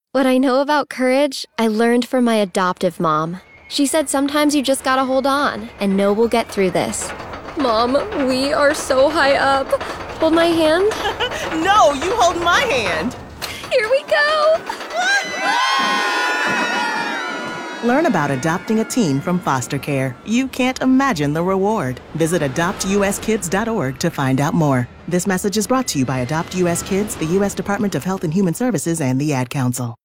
What I know about courage, I learned from my adoptive mom. She said sometimes you just gotta hold on and know we'll get through this. Mom, we are so high up. Hold my hand. No, you hold my hand. Here we go. Learn about adopting a teen from foster care. You can't imagine the reward. Visit adoptuskids.org to find out more. This message is brought to you by Adopt US Kids, the U.S. Department of Health and Human Services, and the Ad Council.